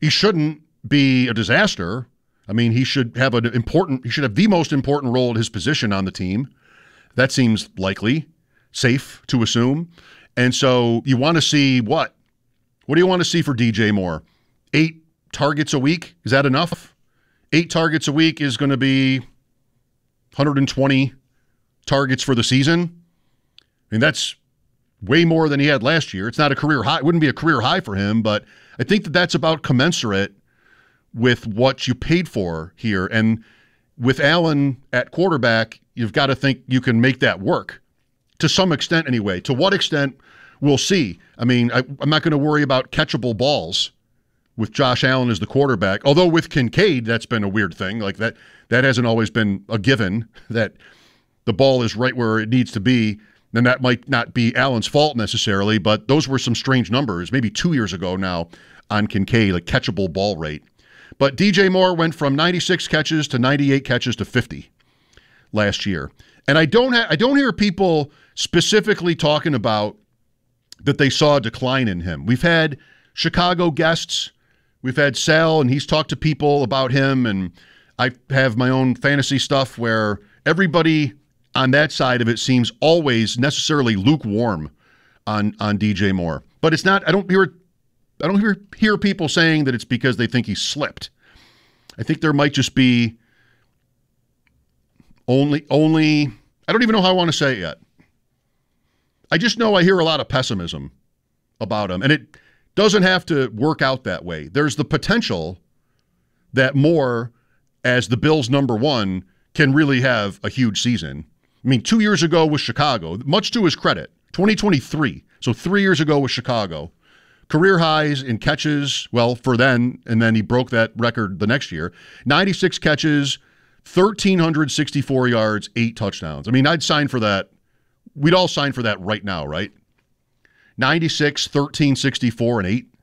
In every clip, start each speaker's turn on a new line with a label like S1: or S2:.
S1: he shouldn't be a disaster. I mean, he should have the most important role at his position on the team. That seems likely, safe to assume. And so you want to see what? What do you want to see for DJ Moore? 8 targets a week? Is that enough? 8 targets a week is going to be 120 targets for the season. I mean, that's way more than he had last year. It's not a career high. It wouldn't be a career high for him, but I think that that's about commensurate with what you paid for here. And with Allen at quarterback, you've got to think you can make that work to some extent anyway. To what extent, we'll see. I mean, I'm not going to worry about catchable balls with Josh Allen as the quarterback. Although with Kincaid, that's been a weird thing. Like that hasn't always been a given, that the ball is right where it needs to be. And that might not be Allen's fault necessarily, but those were some strange numbers, maybe 2 years ago now on Kincaid, like catchable ball rate. But DJ Moore went from 96 catches to 98 catches to 50 last year. And I don't hear people specifically talking about that they saw a decline in him. We've had Chicago guests. We've had Sal, and he's talked to people about him. And I have my own fantasy stuff where everybody on that side of it seems always necessarily lukewarm on DJ Moore. But it's not, I don't hear people saying that it's because they think he slipped. I think there might just be only I don't even know how I want to say it yet. I just know I hear a lot of pessimism about him, and it doesn't have to work out that way. There's the potential that Moore, as the Bills' number 1, can really have a huge season. I mean, 2 years ago with Chicago, much to his credit, 2023, so 3 years ago with Chicago, career highs in catches, well, for then, and then he broke that record the next year, 96 catches, 1,364 yards, 8 touchdowns. I mean, I'd sign for that. We'd all sign for that right now, right? 96, 1,364, and 8.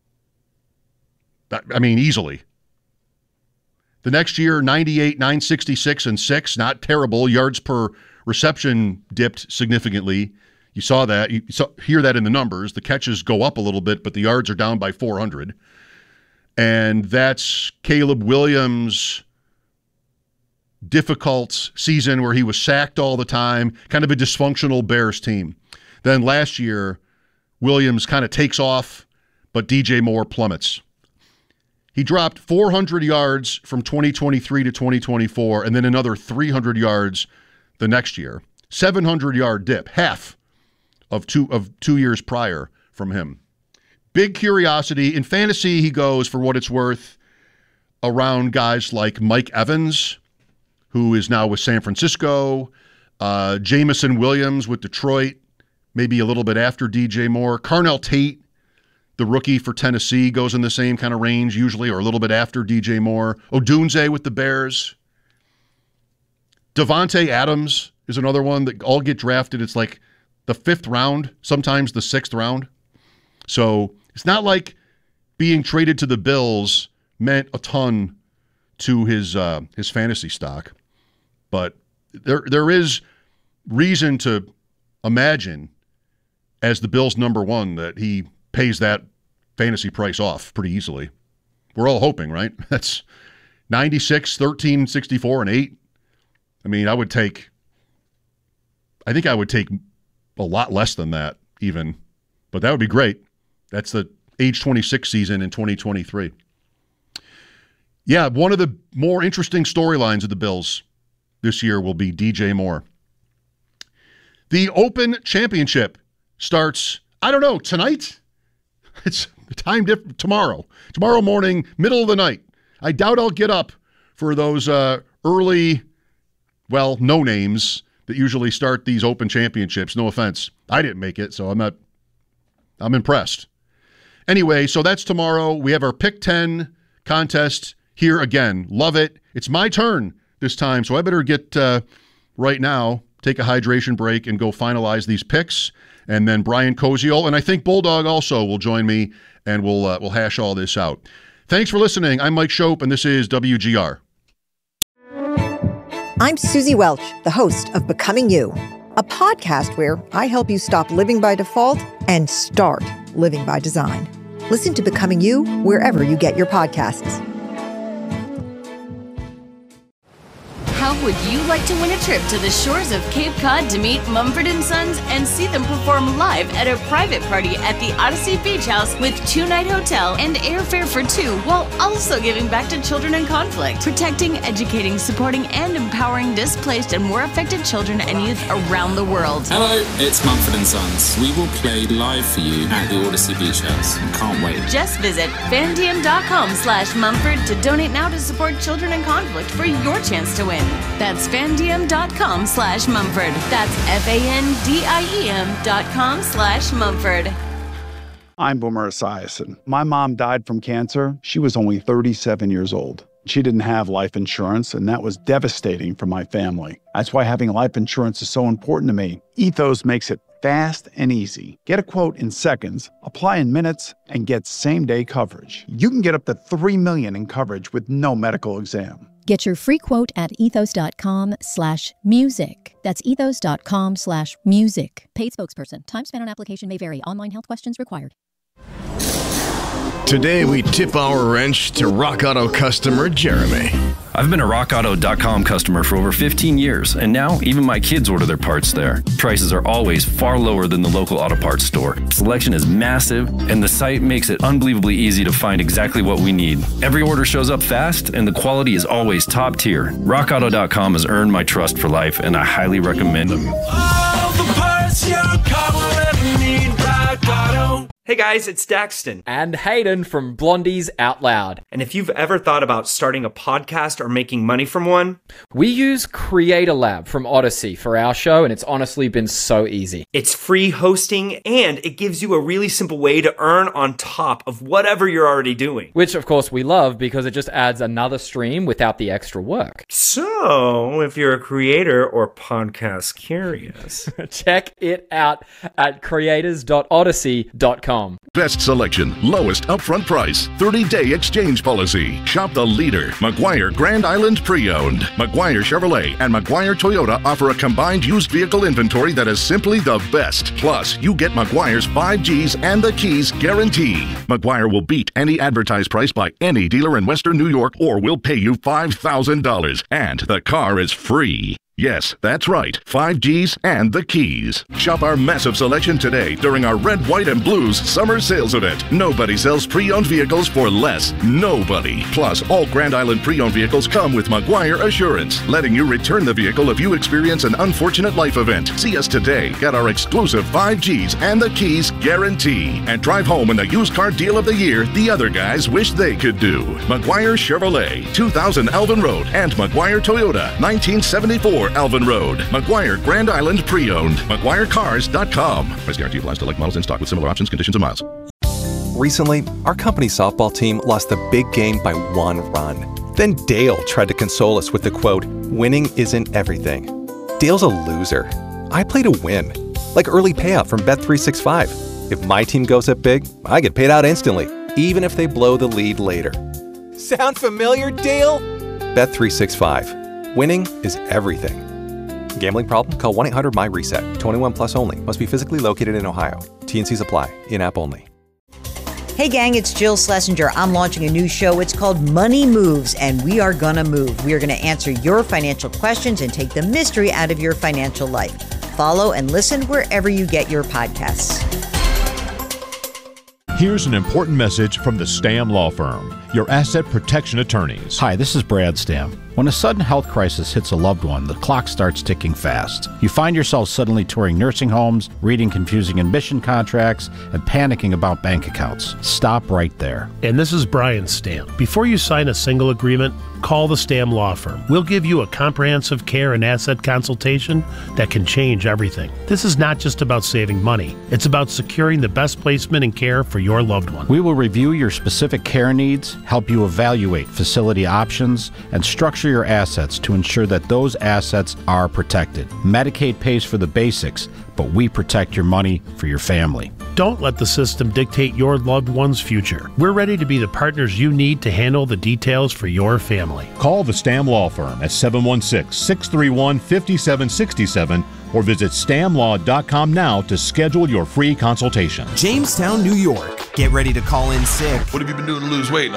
S1: I mean, easily. The next year, 98, 966, and 6. Not terrible. Yards per reception dipped significantly. You saw that. You hear that in the numbers. The catches go up a little bit, but the yards are down by 400. And that's Caleb Williams' difficult season where he was sacked all the time, kind of a dysfunctional Bears team. Then last year, Williams kind of takes off, but DJ Moore plummets. He dropped 400 yards from 2023 to 2024, and then another 300 yards the next year. 700-yard dip, half of two years prior from him. Big curiosity. In fantasy, he goes, for what it's worth, around guys like Mike Evans, who is now with San Francisco, Jameson Williams with Detroit, maybe a little bit after DJ Moore. Carnell Tate, the rookie for Tennessee, goes in the same kind of range usually, or a little bit after DJ Moore. Odunze with the Bears. Devontae Adams is another one that all get drafted. It's like the 5th round, sometimes the 6th round. So it's not like being traded to the Bills meant a ton to his fantasy stock. But there is reason to imagine, as the Bills' number 1, that he pays that fantasy price off pretty easily. We're all hoping, right? That's 96, 13, 64, and 8. I mean, I think I would take a lot less than that even, but that would be great. That's the age 26 season in 2023. Yeah, one of the more interesting storylines of the Bills this year will be DJ Moore. The Open Championship starts, I don't know, tonight? It's the time different tomorrow. Tomorrow morning, middle of the night. I doubt I'll get up for those early, well, no names that usually start these Open Championships. No offense. I didn't make it, so I'm impressed. Anyway, so that's tomorrow. We have our Pick 10 contest here again. Love it. It's my turn this time, so I better get right now, take a hydration break, and go finalize these picks. And then Brian Koziol, and I think Bulldog also will join me, and we'll hash all this out. Thanks for listening. I'm Mike Schopp, and this is WGR.
S2: I'm Susie Welch, the host of Becoming You, a podcast where I help you stop living by default and start living by design. Listen to Becoming You wherever you get your podcasts.
S3: How would you like to win a trip to the shores of Cape Cod to meet Mumford & Sons and see them perform live at a private party at the Odyssey Beach House with 2-night hotel and airfare for 2, while also giving back to children in conflict, protecting, educating, supporting, and empowering displaced and war affected children and youth around the world?
S4: Hello, it's Mumford & Sons. We will play live for you at the Odyssey Beach House. Can't wait.
S3: Just visit fandiem.com/Mumford to donate now to support children in conflict for your chance to win. That's fandiem.com/Mumford. That's FANDIEM.com/Mumford.
S5: I'm Boomer Esiason. My mom died from cancer. She was only 37 years old. She didn't have life insurance, and that was devastating for my family. That's why having life insurance is so important to me. Ethos makes it fast and easy. Get a quote in seconds, apply in minutes, and get same-day coverage. You can get up to $3 million in coverage with no medical exam.
S6: Get your free quote at ethos.com/music. That's ethos.com/music. Paid spokesperson. Time spent on application may vary. Online health questions required.
S7: Today, we tip our wrench to Rock Auto customer Jeremy.
S8: I've been a RockAuto.com customer for over 15 years, and now even my kids order their parts there. Prices are always far lower than the local auto parts store. Selection is massive, and the site makes it unbelievably easy to find exactly what we need. Every order shows up fast, and the quality is always top tier. RockAuto.com has earned my trust for life, and I highly recommend them.
S9: All the parts your car will ever need, Rock Auto.
S10: Hey guys, it's Daxton.
S11: And Hayden from Blondies Out Loud.
S10: And if you've ever thought about starting a podcast or making money from one,
S11: we use Creator Lab from Odyssey for our show, and it's honestly been so easy.
S10: It's free hosting, and it gives you a really simple way to earn on top of whatever you're already doing.
S11: Which, of course, we love because it just adds another stream without the extra work.
S10: So, if you're a creator or podcast curious,
S11: check it out at creators.odyssey.com.
S12: Best selection, lowest upfront price, 30-day exchange policy. Shop the leader, Maguire Grand Island Pre-Owned. Maguire Chevrolet and Maguire Toyota offer a combined used vehicle inventory that is simply the best. Plus, you get Maguire's 5 Gs and the keys guarantee. Maguire will beat any advertised price by any dealer in Western New York or will pay you $5,000. And the car is free. Yes, that's right. 5 Gs and the keys. Shop our massive selection today during our Red, White, and Blues summer sales event. Nobody sells pre-owned vehicles for less. Nobody. Plus, all Grand Island pre-owned vehicles come with Maguire Assurance, letting you return the vehicle if you experience an unfortunate life event. See us today. Get our exclusive 5 Gs and the keys guarantee. And drive home in the used car deal of the year the other guys wish they could do. Maguire Chevrolet, 2000 Alvin Road, and Maguire Toyota, 1974 Alvin Road. Maguire Grand Island Pre-Owned. MaguireCars.com. Price guarantee applies to like models in stock with similar options, conditions, and miles.
S13: Recently, our company softball team lost the big game by 1 run. Then Dale tried to console us with the quote, "Winning isn't everything." Dale's a loser. I play to win. Like early payout from Bet365. If my team goes up big, I get paid out instantly, even if they blow the lead later. Sound familiar, Dale? Bet365. Winning is everything. Gambling problem? Call 1-800-MY-RESET. 21 plus only. Must be physically located in Ohio. T&Cs apply. In-app only.
S14: Hey gang, it's Jill Schlesinger. I'm launching a new show. It's called Money Moves, and we are gonna move. We are gonna answer your financial questions and take the mystery out of your financial life. Follow and listen wherever you get your podcasts.
S15: Here's an important message from the Stamm Law Firm, your asset protection attorneys.
S16: Hi, this is Brad Stamm. When a sudden health crisis hits a loved one, the clock starts ticking fast. You find yourself suddenly touring nursing homes, reading confusing admission contracts, and panicking about bank accounts. Stop right there.
S17: And this is Brian Stamm. Before you sign a single agreement, call the Stamm Law Firm. We'll give you a comprehensive care and asset consultation that can change everything. This is not just about saving money. It's about securing the best placement and care for your loved one.
S16: We will review your specific care needs, help you evaluate facility options, and structure your assets to ensure that those assets are protected. Medicaid pays for the basics, but we protect your money for your family.
S17: Don't let the system dictate your loved one's future. We're ready to be the partners you need to handle the details for your family.
S15: Call the Stamm Law Firm at 716-631-5767 or visit stammlaw.com now to schedule your free consultation.
S18: Jamestown, New York. Get ready to call in sick.
S19: What have you been doing to lose weight?